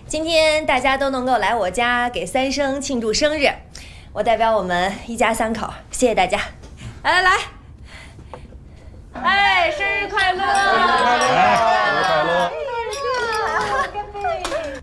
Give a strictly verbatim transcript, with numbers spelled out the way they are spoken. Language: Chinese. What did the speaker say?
今天大家都能够来我家给三生庆祝生日，我代表我们一家三口，谢谢大家。来来来，